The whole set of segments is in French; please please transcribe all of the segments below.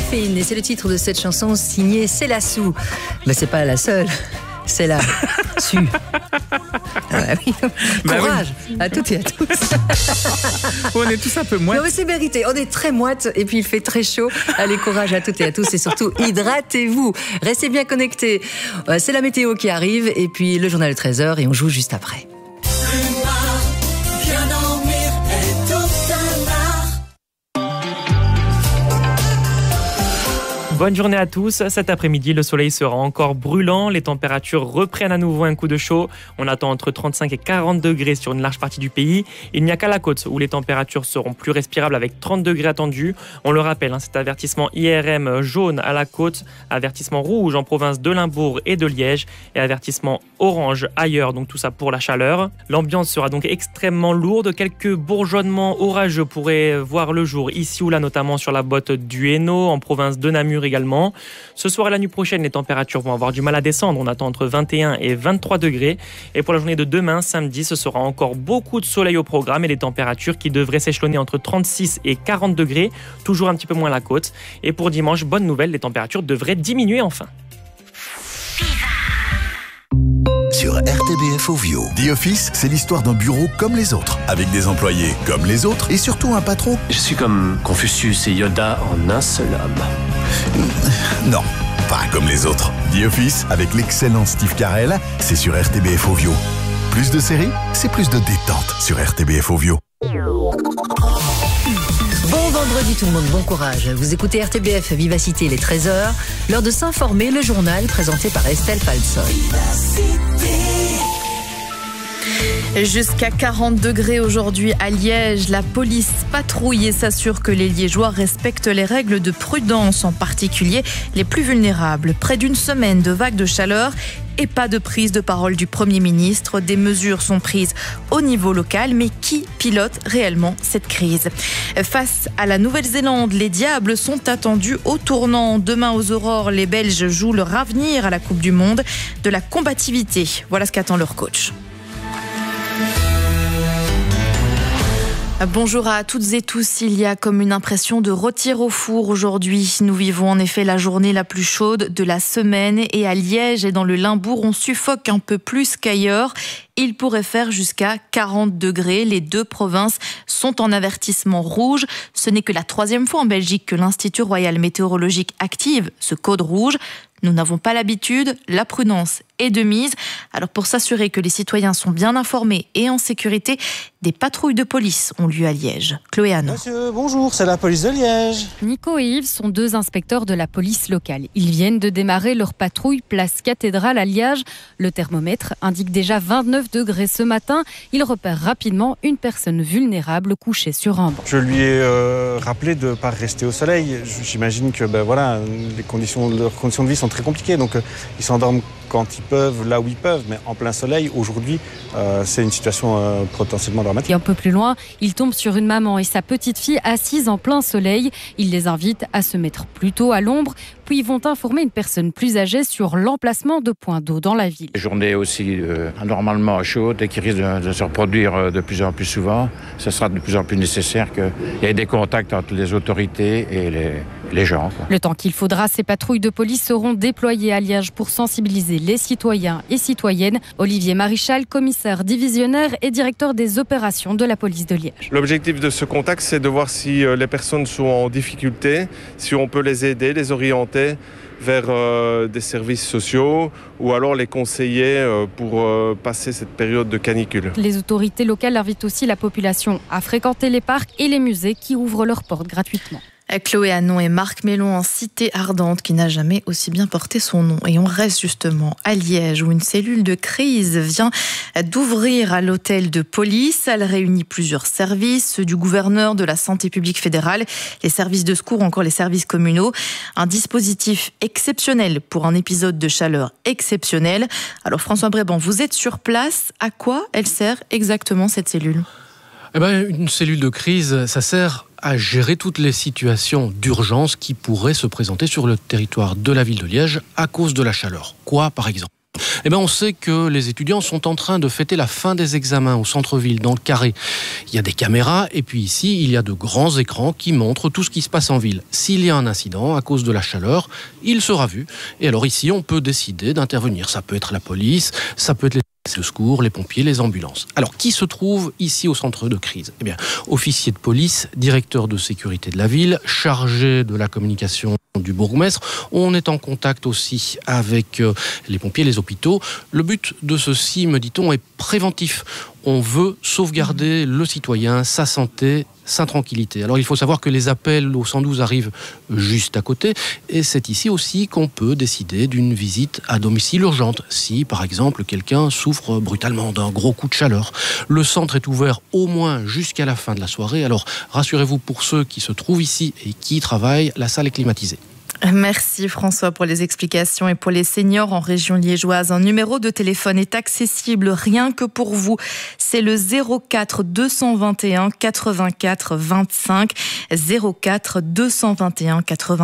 Caféine, et c'est le titre de cette chanson signée C'est la Sou. Mais c'est pas la seule, c'est la Su. Oui. Courage à toutes et à tous. On est tous un peu moites. Non mais c'est mérité, on est très moites et puis il fait très chaud. Allez, courage à toutes et à tous et surtout hydratez-vous. Restez bien connectés. C'est la météo qui arrive et puis le journal de 13h et on joue juste après. Bonne journée à tous. Cet après-midi, le soleil sera encore brûlant. Les températures reprennent à nouveau un coup de chaud. On attend entre 35 et 40 degrés sur une large partie du pays. Il n'y a qu'à la côte où les températures seront plus respirables avec 30 degrés attendus. On le rappelle, cet avertissement IRM jaune à la côte, avertissement rouge en province de Limbourg et de Liège et avertissement orange ailleurs. Donc tout ça pour la chaleur. L'ambiance sera donc extrêmement lourde. Quelques bourgeonnements orageux pourraient voir le jour ici ou là, notamment sur la botte du Hainaut en province de Namur également. Ce soir et la nuit prochaine, les températures vont avoir du mal à descendre. On attend entre 21 et 23 degrés. Et pour la journée de demain, samedi, ce sera encore beaucoup de soleil au programme et des températures qui devraient s'échelonner entre 36 et 40 degrés, toujours un petit peu moins à la côte. Et pour dimanche, bonne nouvelle, les températures devraient diminuer enfin. Sur RTBF Ovio. The Office, c'est l'histoire d'un bureau comme les autres, avec des employés comme les autres et surtout un patron. Je suis comme Confucius et Yoda en un seul homme. Non, pas comme les autres. The Office, avec l'excellent Steve Carell, c'est sur RTBF Ovio. Plus de séries, c'est plus de détente sur RTBF Ovio. Bon vendredi tout le monde, bon courage. Vous écoutez RTBF Vivacité, les 13h. L'heure de s'informer, le journal présenté par Estelle Palsol. Jusqu'à 40 degrés aujourd'hui à Liège. La police patrouille et s'assure que les Liégeois respectent les règles de prudence, en particulier les plus vulnérables. Près d'une semaine de vagues de chaleur et pas de prise de parole du Premier ministre. Des mesures sont prises au niveau local, mais qui pilote réellement cette crise ? Face à la Nouvelle-Zélande, les Diables sont attendus au tournant. Demain aux Aurores, les Belges jouent leur avenir à la Coupe du Monde. De la combativité, voilà ce qu'attend leur coach. Bonjour à toutes et tous. Il y a comme une impression de rôtir au four aujourd'hui. Nous vivons en effet la journée la plus chaude de la semaine et à Liège et dans le Limbourg, on suffoque un peu plus qu'ailleurs. Il pourrait faire jusqu'à 40 degrés. Les deux provinces sont en avertissement rouge. Ce n'est que la 3e fois en Belgique que l'Institut Royal Météorologique active ce code rouge. Nous n'avons pas l'habitude, la prudence est de mise. Alors pour s'assurer que les citoyens sont bien informés et en sécurité, des patrouilles de police ont lieu à Liège. Chloé Hanon. Monsieur, bonjour, c'est la police de Liège. Nico et Yves sont 2 inspecteurs de la police locale. Ils viennent de démarrer leur patrouille place Cathédrale à Liège. Le thermomètre indique déjà 29 degrés ce matin. Ils repèrent rapidement une personne vulnérable couchée sur un banc. Je lui ai rappelé de ne pas rester au soleil. J'imagine que leurs conditions de vie sont très compliquées. Donc ils s'endorment quand ils peuvent, là où ils peuvent. Mais en plein soleil, aujourd'hui, c'est une situation potentiellement dramatique. Et un peu plus loin, il tombe sur une maman et sa petite fille assises en plein soleil. Il les invite à se mettre plutôt à l'ombre. Puis ils vont informer une personne plus âgée sur l'emplacement de points d'eau dans la ville. Les journées aussi anormalement chaudes et qui risquent de se reproduire de plus en plus souvent. Ce sera de plus en plus nécessaire qu'il y ait des contacts entre les autorités et les gens. Le temps qu'il faudra, ces patrouilles de police seront déployées à Liège pour sensibiliser les citoyens et citoyennes. Olivier Marichal, commissaire divisionnaire et directeur des opérations de la police de Liège. L'objectif de ce contact, c'est de voir si les personnes sont en difficulté, si on peut les aider, les orienter vers des services sociaux ou alors les conseiller pour passer cette période de canicule. Les autorités locales invitent aussi la population à fréquenter les parcs et les musées qui ouvrent leurs portes gratuitement. Chloé Hanon et Marc Mélon en Cité Ardente qui n'a jamais aussi bien porté son nom. Et on reste justement à Liège où une cellule de crise vient d'ouvrir à l'hôtel de police. Elle réunit plusieurs services, ceux du gouverneur, de la santé publique fédérale, les services de secours, encore les services communaux. Un dispositif exceptionnel pour un épisode de chaleur exceptionnel. Alors François Bréban, vous êtes sur place. À quoi elle sert exactement cette cellule ? Une cellule de crise, ça sert à gérer toutes les situations d'urgence qui pourraient se présenter sur le territoire de la ville de Liège à cause de la chaleur. Quoi, par exemple ? Eh bien, on sait que les étudiants sont en train de fêter la fin des examens au centre-ville, dans le Carré. Il y a des caméras et puis ici, il y a de grands écrans qui montrent tout ce qui se passe en ville. S'il y a un incident à cause de la chaleur, il sera vu. Et alors ici, on peut décider d'intervenir. Ça peut être la police, ça peut être le secours, les pompiers, les ambulances. Alors, qui se trouve ici au centre de crise ? Eh bien, officier de police, directeur de sécurité de la ville, chargé de la communication du bourgmestre. On est en contact aussi avec les pompiers, les hôpitaux. Le but de ceci, me dit-on, est préventif. On veut sauvegarder le citoyen, sa santé, sa tranquillité. Alors il faut savoir que les appels au 112 arrivent juste à côté et c'est ici aussi qu'on peut décider d'une visite à domicile urgente si par exemple quelqu'un souffre brutalement d'un gros coup de chaleur. Le centre est ouvert au moins jusqu'à la fin de la soirée, alors rassurez-vous pour ceux qui se trouvent ici et qui y travaillent, la salle est climatisée. Merci François pour les explications. Et pour les seniors en région liégeoise, un numéro de téléphone est accessible rien que pour vous. C'est le 04 221 84 25. 04 221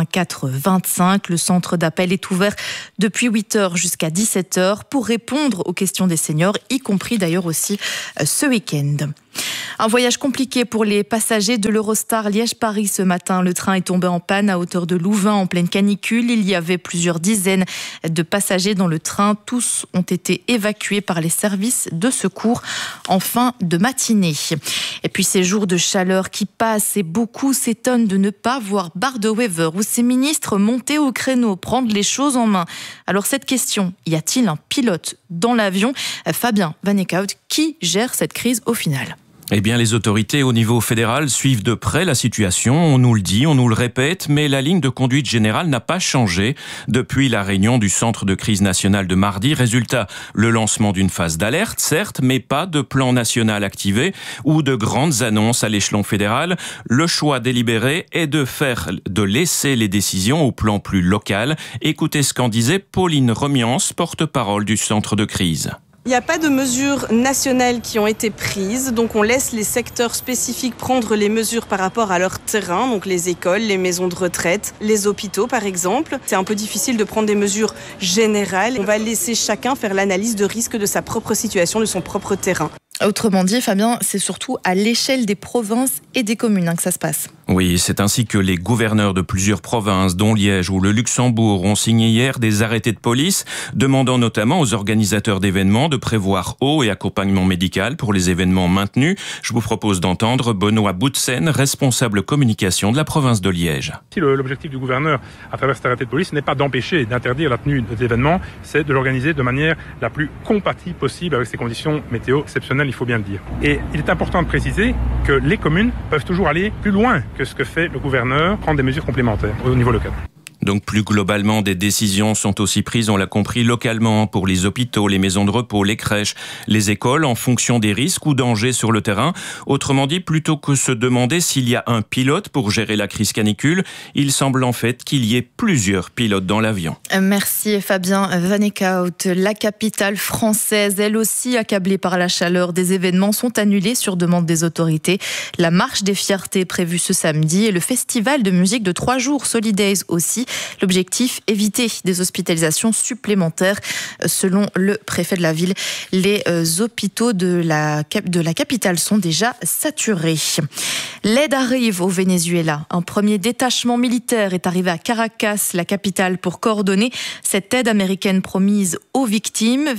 84 25. Le centre d'appel est ouvert depuis 8h jusqu'à 17h pour répondre aux questions des seniors, y compris d'ailleurs aussi ce week-end. Un voyage compliqué pour les passagers de l'Eurostar Liège-Paris ce matin. Le train est tombé en panne à hauteur de Louvain en pleine canicule. Il y avait plusieurs dizaines de passagers dans le train. Tous ont été évacués par les services de secours en fin de matinée. Et puis ces jours de chaleur qui passent et beaucoup s'étonnent de ne pas voir Bart De Wever ou ses ministres monter au créneau, prendre les choses en main. Alors cette question, y a-t-il un pilote dans l'avion ? Fabien Van Eekhout, qui gère cette crise au final ? Eh bien, les autorités au niveau fédéral suivent de près la situation. On nous le dit, on nous le répète, mais la ligne de conduite générale n'a pas changé depuis la réunion du centre de crise national de mardi. Résultat, le lancement d'une phase d'alerte, certes, mais pas de plan national activé ou de grandes annonces à l'échelon fédéral. Le choix délibéré est de laisser les décisions au plan plus local. Écoutez ce qu'en disait Pauline Remians, porte-parole du centre de crise. Il n'y a pas de mesures nationales qui ont été prises, donc on laisse les secteurs spécifiques prendre les mesures par rapport à leur terrain, donc les écoles, les maisons de retraite, les hôpitaux par exemple. C'est un peu difficile de prendre des mesures générales. On va laisser chacun faire l'analyse de risque de sa propre situation, de son propre terrain. Autrement dit, Fabien, c'est surtout à l'échelle des provinces et des communes que ça se passe. Oui, c'est ainsi que les gouverneurs de plusieurs provinces, dont Liège ou le Luxembourg, ont signé hier des arrêtés de police, demandant notamment aux organisateurs d'événements de prévoir eau et accompagnement médical pour les événements maintenus. Je vous propose d'entendre Benoît Boutsen, responsable communication de la province de Liège. L'objectif du gouverneur, à travers cet arrêté de police, n'est pas d'empêcher, d'interdire la tenue des événements, c'est de l'organiser de manière la plus compatible possible avec ces conditions météo exceptionnelles, il faut bien le dire. Et il est important de préciser que les communes peuvent toujours aller plus loin que ce que fait le gouverneur, prendre des mesures complémentaires au niveau local. Donc plus globalement, des décisions sont aussi prises, on l'a compris, localement pour les hôpitaux, les maisons de repos, les crèches, les écoles, en fonction des risques ou dangers sur le terrain. Autrement dit, plutôt que se demander s'il y a un pilote pour gérer la crise canicule, il semble en fait qu'il y ait plusieurs pilotes dans l'avion. Merci Fabien Van Eekhout. La capitale française, elle aussi accablée par la chaleur, des événements sont annulés sur demande des autorités. La marche des fiertés prévue ce samedi et le festival de musique de 3 jours, Solidays aussi. L'objectif, éviter des hospitalisations supplémentaires. Selon le préfet de la ville, les hôpitaux de la capitale sont déjà saturés. L'aide arrive au Venezuela. Un premier détachement militaire est arrivé à Caracas, la capitale, pour coordonner cette aide américaine promise aux victimes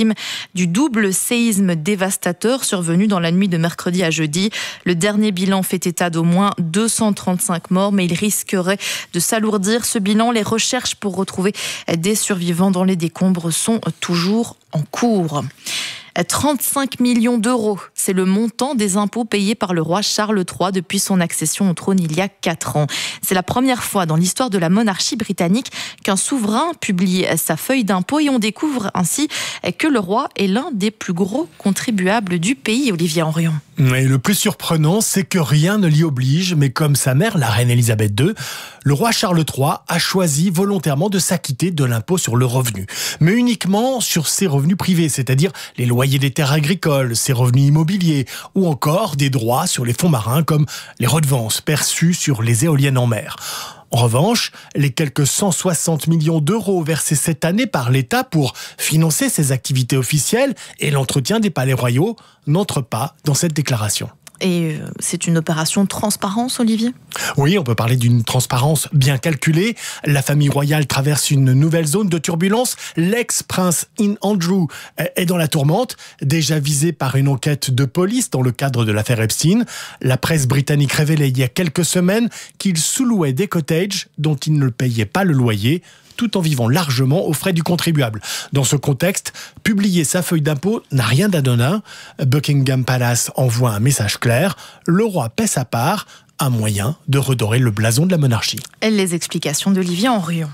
du double séisme dévastateur survenu dans la nuit de mercredi à jeudi. Le dernier bilan fait état d'au moins 235 morts, mais il risquerait de s'alourdir. Ce bilan, les recherches pour retrouver des survivants dans les décombres sont toujours en cours. 35 millions d'euros, c'est le montant des impôts payés par le roi Charles III depuis son accession au trône il y a 4 ans. C'est la première fois dans l'histoire de la monarchie britannique qu'un souverain publie sa feuille d'impôt et on découvre ainsi que le roi est l'un des plus gros contribuables du pays, Olivier Henrion. Et le plus surprenant, c'est que rien ne l'y oblige, mais comme sa mère, la reine Elisabeth II, le roi Charles III a choisi volontairement de s'acquitter de l'impôt sur le revenu, mais uniquement sur ses revenus privés, c'est-à-dire les loyers des terres agricoles, ses revenus immobiliers, ou encore des droits sur les fonds marins comme les redevances perçues sur les éoliennes en mer. En revanche, les quelques 160 millions d'euros versés cette année par l'État pour financer ses activités officielles et l'entretien des palais royaux n'entrent pas dans cette déclaration. Et c'est une opération transparence, Olivier ? Oui, on peut parler d'une transparence bien calculée. La famille royale traverse une nouvelle zone de turbulence. L'ex-prince Andrew est dans la tourmente, déjà visé par une enquête de police dans le cadre de l'affaire Epstein. La presse britannique révélait il y a quelques semaines qu'il sous-louait des cottages dont il ne payait pas le loyer, tout en vivant largement aux frais du contribuable. Dans ce contexte, publier sa feuille d'impôt n'a rien d'anodin. Buckingham Palace envoie un message clair. Le roi paie sa part, un moyen de redorer le blason de la monarchie. Et les explications d'Olivier Henrion.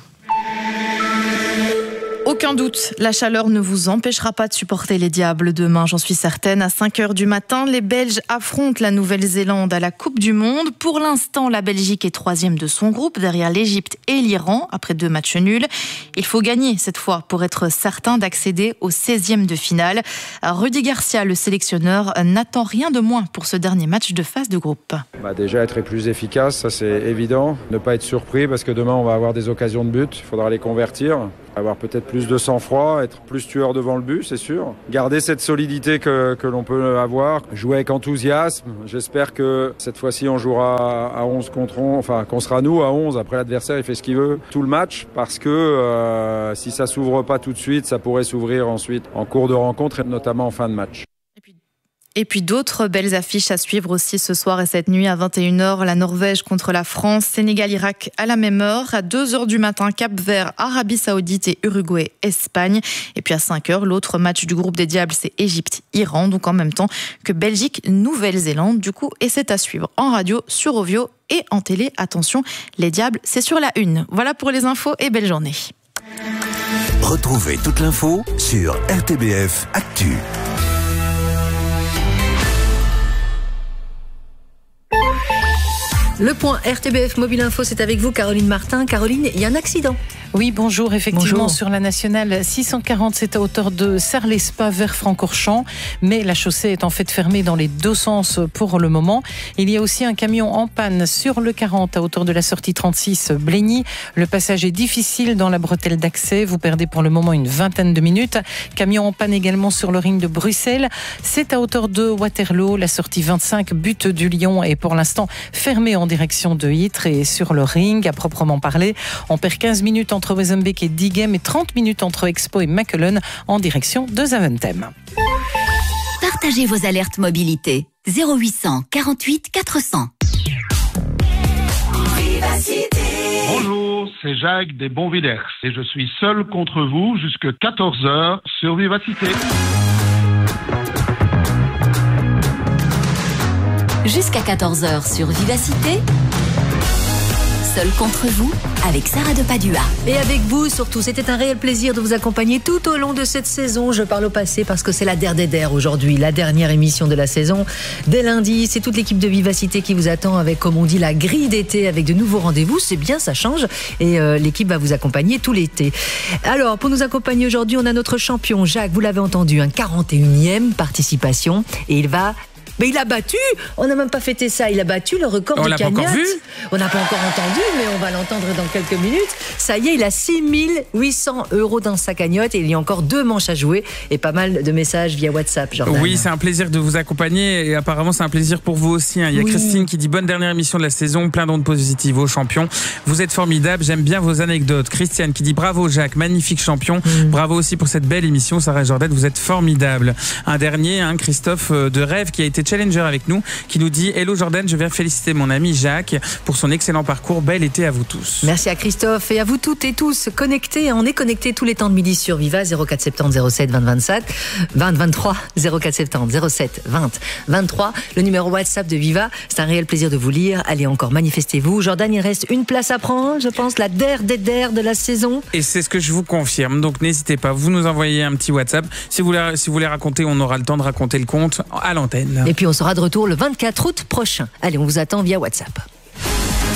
Aucun doute, la chaleur ne vous empêchera pas de supporter les Diables demain, j'en suis certaine. À 5h du matin, les Belges affrontent la Nouvelle-Zélande à la Coupe du Monde. Pour l'instant, la Belgique est 3e de son groupe, derrière l'Égypte et l'Iran, après 2 matchs nuls. Il faut gagner cette fois pour être certain d'accéder au 16e de finale. Rudy Garcia, le sélectionneur, n'attend rien de moins pour ce dernier match de phase de groupe. Déjà être plus efficace, ça c'est évident. Ne pas être surpris parce que demain on va avoir des occasions de but, il faudra les convertir. Avoir peut-être plus de sang-froid, être plus tueur devant le but, c'est sûr. Garder cette solidité que l'on peut avoir, jouer avec enthousiasme. J'espère que cette fois-ci on jouera à 11 contre 11, enfin qu'on sera nous à 11, après l'adversaire il fait ce qu'il veut tout le match, parce que si ça s'ouvre pas tout de suite, ça pourrait s'ouvrir ensuite en cours de rencontre et notamment en fin de match. Et puis d'autres belles affiches à suivre aussi ce soir et cette nuit à 21h. La Norvège contre la France, Sénégal-Irak à la même heure. À 2h du matin, Cap-Vert, Arabie Saoudite et Uruguay, Espagne. Et puis à 5h, l'autre match du groupe des Diables, c'est Égypte-Iran. Donc en même temps que Belgique-Nouvelle-Zélande. Du coup, et c'est à suivre en radio, sur Ovio et en télé. Attention, les Diables, c'est sur la une. Voilà pour les infos et belle journée. Retrouvez toute l'info sur RTBF Actu. Le point RTBF Mobile Info, c'est avec vous, Caroline Martin. Caroline, il y a un accident. Oui, bonjour. Effectivement, bonjour. Sur la nationale 640, c'est à hauteur de Serres-les-Spas vers Francorchamps. Mais la chaussée est en fait fermée dans les deux sens pour le moment. Il y a aussi un camion en panne sur le 40 à hauteur de la sortie 36 Blény. Le passage est difficile dans la bretelle d'accès. Vous perdez pour le moment une vingtaine de minutes. Camion en panne également sur le ring de Bruxelles. C'est à hauteur de Waterloo. La sortie 25 Butte du Lion est pour l'instant fermée en direction de Ytre. Et sur le ring, à proprement parler, on perd 15 minutes entre Wezenbeek et Diegem et 30 minutes entre Expo et Mackelen en direction de Zaventem. Partagez vos alertes mobilité. 0800 48 400. Bonjour, c'est Jacques des Bonvillers et je suis seul contre vous jusqu'à 14h sur Vivacité. Jusqu'à 14h sur Vivacité. Seul contre vous, avec Sarah de Padua. Et avec vous surtout, c'était un réel plaisir de vous accompagner tout au long de cette saison. Je parle au passé parce que c'est la der aujourd'hui, la dernière émission de la saison. Dès lundi, c'est toute l'équipe de Vivacité qui vous attend avec, comme on dit, la grille d'été avec de nouveaux rendez-vous. C'est bien, ça change et l'équipe va vous accompagner tout l'été. Alors, pour nous accompagner aujourd'hui, on a notre champion Jacques, vous l'avez entendu, 41e participation et il va... Mais il a battu, on n'a même pas fêté ça, il a battu le record de cagnotte. On l'a pas encore vu. On n'a pas encore entendu, mais on va l'entendre dans quelques minutes. Ça y est, il a 6 800 € dans sa cagnotte et il y a encore 2 manches à jouer et pas mal de messages via WhatsApp. Jordan. Oui, c'est un plaisir de vous accompagner et apparemment c'est un plaisir pour vous aussi. Il y a Christine qui dit bonne dernière émission de la saison, plein d'ondes positives aux champions. Vous êtes formidables, j'aime bien vos anecdotes. Christiane qui dit bravo Jacques, magnifique champion. Bravo aussi pour cette belle émission. Sarah et Jordan, vous êtes formidables. Un dernier, Christophe de Rêve qui a été challenger avec nous, qui nous dit hello Jordan, je viens féliciter mon ami Jacques pour son excellent parcours. Bel été à vous tous. Merci à Christophe et à vous toutes et tous connectés. On est connectés tous les temps de midi sur Viva 04 70 07 20 27 20 23 04 70 07 20 23. Le numéro WhatsApp de Viva. C'est un réel plaisir de vous lire. Allez encore, manifestez-vous. Jordan, il reste une place à prendre, je pense, la der de la saison. Et c'est ce que je vous confirme. Donc n'hésitez pas, vous nous envoyez un petit WhatsApp. Si vous voulez raconter, on aura le temps de raconter le compte à l'antenne. Et puis on sera de retour le 24 août prochain. Allez, on vous attend via WhatsApp.